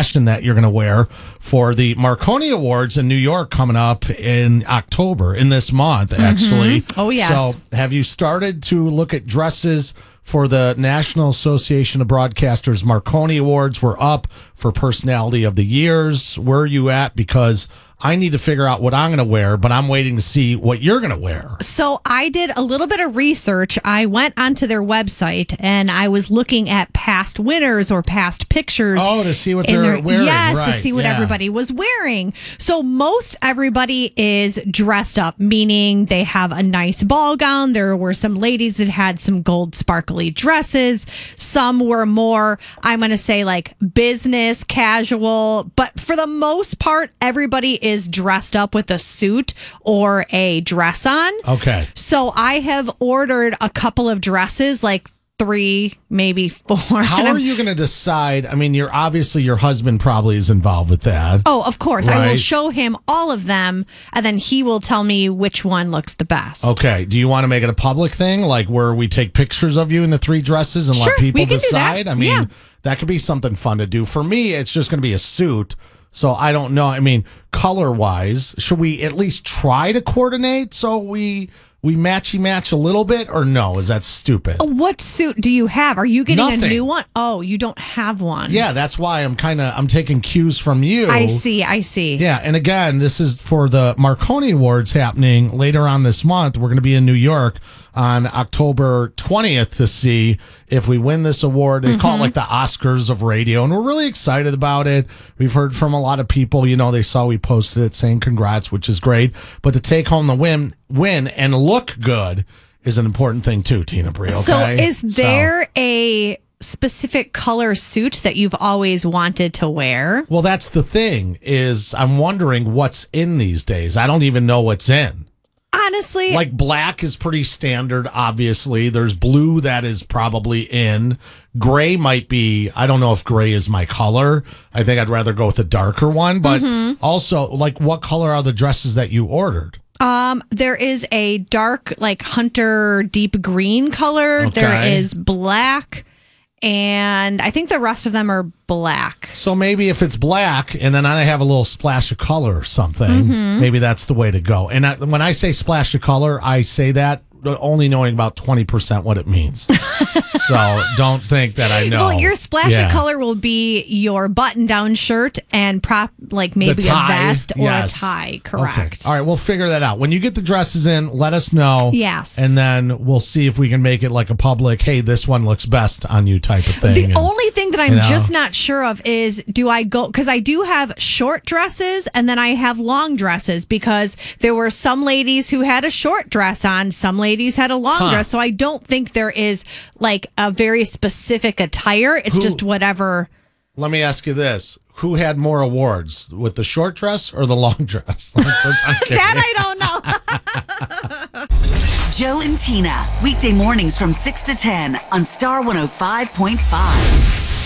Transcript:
fashion that you're going to wear for the Marconi Awards in New York coming up in October, in this month, actually. Oh, yes. So have you started to look at dresses for the National Association of Broadcasters Marconi Awards? We're up for Personality of the Years. Where are you at? Because I need to figure out what I'm going to wear, but I'm waiting to see what you're going to wear. So I did a little bit of research. I went onto their website and I was looking at past winners or past pictures. Oh, to see what they're wearing. Yes, right. to see what everybody was wearing. So most everybody is dressed up, meaning they have a nice ball gown. There were some ladies that had some gold sparkly dresses. Some were more, I'm going to say, like business, casual. But for the most part, everybody is dressed up with a suit or a dress on. Okay. So I have ordered a couple of dresses, like 3, maybe 4. How are you going to decide? I mean, your husband probably is involved with that. Oh, of course. Right. I will show him all of them, and then he will tell me which one looks the best. Okay. Do you want to make it a public thing, like where we take pictures of you in the 3 dresses and Sure, let people we can do that. decide? I mean, Yeah. that could be something fun to do. For me, it's just going to be a suit. So I don't know. I mean, color-wise, should we at least try to coordinate so we match a little bit, or no? Is that stupid? What suit do you have? Are you getting Nothing. a new one? Oh, you don't have one. Yeah, that's why I'm taking cues from you. I see. Yeah, and again, this is for the Marconi Awards happening later on this month. We're going to be in New York on October 20th to see if we win this award. They call it like the Oscars of radio, and we're really excited about it. We've heard from a lot of people, they saw we posted it saying congrats, which is great. But to take home the win and look good is an important thing too, Tina Bree, okay? So is there a specific color suit that you've always wanted to wear? Well, that's the thing, is I'm wondering what's in these days. I don't even know what's in. Honestly, Like black is pretty standard, obviously. There's blue that is probably in. Gray might be, I don't know if gray is my color. I think I'd rather go with a darker one. But also, like, what color are the dresses that you ordered? there is a dark, like hunter deep green color. Okay. There is black. And I think the rest of them are black. So maybe if it's black and then I have a little splash of color or something, maybe that's the way to go. And when I say splash of color, I say that only knowing about 20% what it means. So don't think that I know. Well, your splash of color will be your button-down shirt and maybe a vest or a tie. Correct. Okay. All right, we'll figure that out. When you get the dresses in, let us know. Yes. And then we'll see if we can make it like a public, hey, this one looks best on you type of thing. The only thing that I'm just not sure of is, do I go, because I do have short dresses and then I have long dresses, because there were some ladies who had a short dress on, some ladies had a long dress. So I don't think there is like a very specific attire. It's just whatever. Let me ask you this. Who had more awards, with the short dress or the long dress? That I don't know. Joe and Tina, weekday mornings from 6 to 10 on Star 105.5.